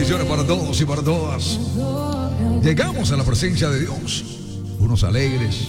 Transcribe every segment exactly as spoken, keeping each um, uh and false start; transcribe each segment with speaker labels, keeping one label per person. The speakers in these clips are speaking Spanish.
Speaker 1: bendiciones para todos y para todas. Llegamos a la presencia de Dios, unos alegres,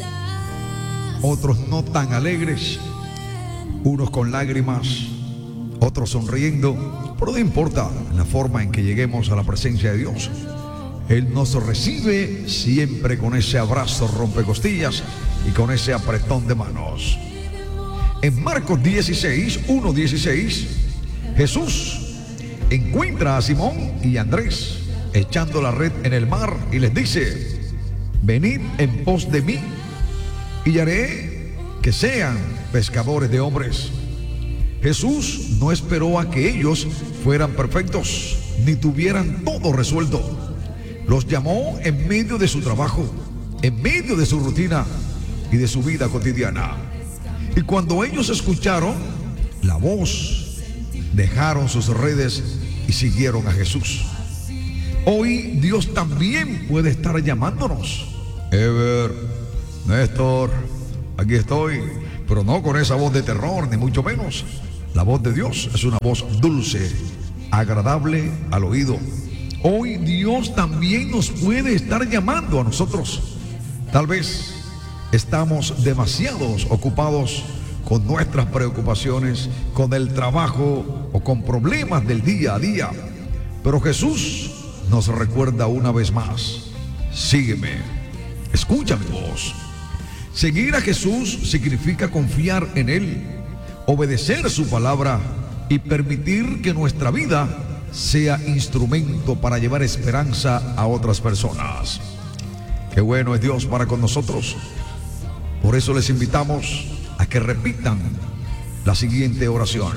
Speaker 1: otros no tan alegres, unos con lágrimas, otros sonriendo, pero no importa la forma en que lleguemos a la presencia de Dios. Él nos recibe siempre con ese abrazo rompecostillas y con ese apretón de manos. En Marcos dieciséis, uno dieciséis, Jesús encuentra a Simón y Andrés echando la red en el mar y les dice: venid en pos de mí y haré que sean pescadores de hombres. Jesús no esperó a que ellos fueran perfectos ni tuvieran todo resuelto. Los llamó en medio de su trabajo, en medio de su rutina y de su vida cotidiana. Y cuando ellos escucharon la voz, dejaron sus redes y siguieron a Jesús. Hoy Dios también puede estar llamándonos. Ever, Néstor, aquí estoy, pero no con esa voz de terror, ni mucho menos. La voz de Dios es una voz dulce, agradable al oído. Hoy Dios también nos puede estar llamando a nosotros. Tal vez estamos demasiados ocupados con nuestras preocupaciones, con el trabajo o con problemas del día a día. Pero Jesús nos recuerda una vez más: sígueme, escucha mi voz. Seguir a Jesús significa confiar en Él, obedecer su palabra y permitir que nuestra vida sea instrumento para llevar esperanza a otras personas. Qué bueno es Dios para con nosotros. Por eso les invitamos a que repitan la siguiente oración: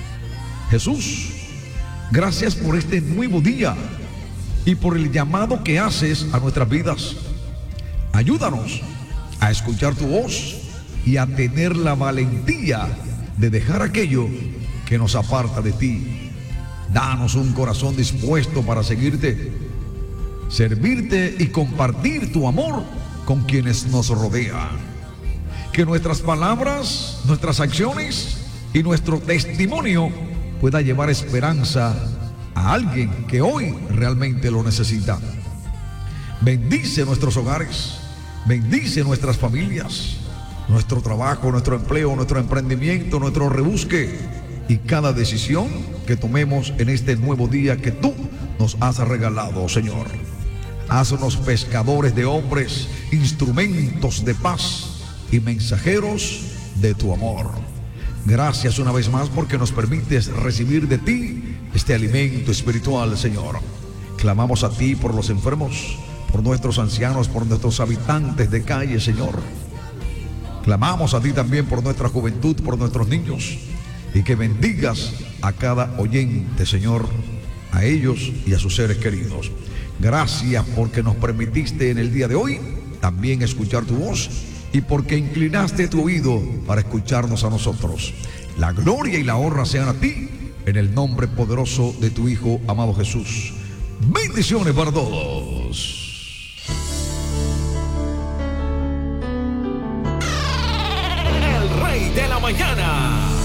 Speaker 1: Jesús, gracias por este nuevo día y por el llamado que haces a nuestras vidas. Ayúdanos a escuchar tu voz y a tener la valentía de dejar aquello que nos aparta de ti. Danos un corazón dispuesto para seguirte, servirte y compartir tu amor con quienes nos rodean. Que nuestras palabras, nuestras acciones y nuestro testimonio pueda llevar esperanza a alguien que hoy realmente lo necesita. Bendice nuestros hogares, bendice nuestras familias, nuestro trabajo, nuestro empleo, nuestro emprendimiento, nuestro rebusque y cada decisión que tomemos en este nuevo día que tú nos has regalado, Señor. Haznos pescadores de hombres, instrumentos de paz y mensajeros de tu amor. Gracias una vez más porque nos permites recibir de ti este alimento espiritual, Señor. Clamamos a ti por los enfermos, por nuestros ancianos, por nuestros habitantes de calle, Señor. Clamamos a ti también por nuestra juventud, por nuestros niños, y que bendigas a cada oyente, Señor, a ellos y a sus seres queridos. Gracias porque nos permitiste en el día de hoy también escuchar tu voz y porque inclinaste tu oído para escucharnos a nosotros. La gloria y la honra sean a ti, en el nombre poderoso de tu Hijo amado Jesús. Bendiciones para todos.
Speaker 2: El Rey de la Mañana.